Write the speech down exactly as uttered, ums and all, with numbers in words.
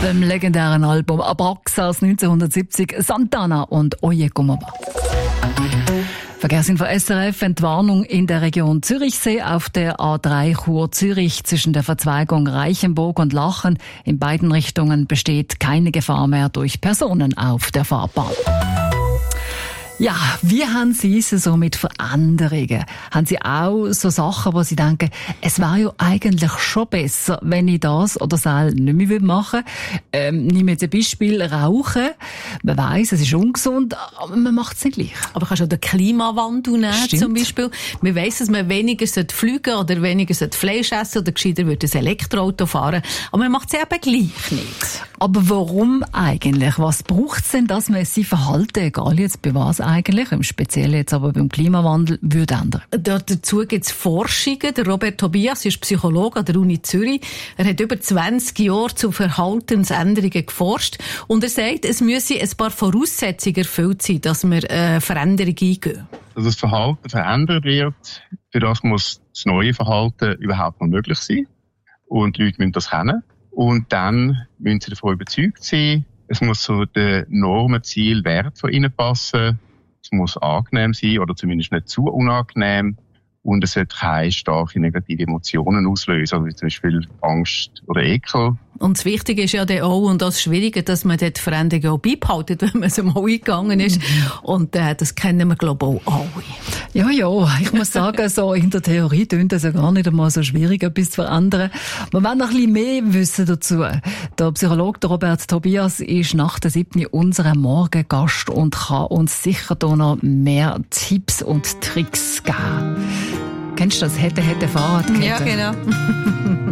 Beim legendären Album Abraxas neunzehnhundertsiebzig Santana und Oye Como Va. Verkehrsinfo S R F, Entwarnung in der Region Zürichsee auf der A drei Chur-Zürich zwischen der Verzweigung Reichenburg und Lachen. In beiden Richtungen besteht keine Gefahr mehr durch Personen auf der Fahrbahn. Ja, wie haben Sie es so mit Veränderungen? Haben Sie auch so Sachen, wo Sie denken, es wäre ja eigentlich schon besser, wenn ich das oder das nicht mehr machen würde? Ähm, nehmen wir jetzt ein Beispiel, Rauchen. Man weiss, es ist ungesund, aber man macht es nicht gleich. Aber kannst du auch den Klimawandel nehmen, Stimmt. zum Beispiel. Man weiss, dass man weniger fliegen oder weniger Fleisch essen oder gescheiter würde ein Elektroauto fahren. Aber man macht es eben gleich nicht. Aber warum eigentlich? Was braucht es denn, dass man sein Verhalten, egal jetzt bei was eigentlich, im Speziellen jetzt aber beim Klimawandel, würde ändern? Da, dazu gibt es Forschungen. Der Robert Tobias ist Psychologe an der Uni Zürich. Er hat über zwanzig Jahre zu Verhaltensänderungen geforscht. Und er sagt, es müsse ein paar Voraussetzungen erfüllt sein, dass wir eine Veränderung eingehen. Dass das Verhalten verändert wird, für das muss das neue Verhalten überhaupt noch möglich sein. Und die Leute müssen das kennen. Und dann müssen sie davon überzeugt sein. Es muss zu den Normen, Ziel, Wert von ihnen passen. Es muss angenehm sein oder zumindest nicht zu unangenehm. Und es sollte keine starke negative Emotionen auslösen, wie zum Beispiel Angst oder Ekel. Und das Wichtige ist ja dann auch, und das Schwierige, dass man dort die Veränderung auch beibehaltet, wenn man es mal eingegangen ist. Und äh, das kennen wir, glaube ich, auch alle. Ja, ja, ich muss sagen, so in der Theorie klingt es ja gar nicht einmal so schwierig, etwas zu verändern. Wir wollen noch ein bisschen mehr wissen dazu. Der Psychologe der Robert Tobias ist nach der siebten unser Morgengast und kann uns sicher da noch mehr Tipps und Tricks geben. Kennst du das? Hätte, hätte, Fahrradkette? Ja, genau.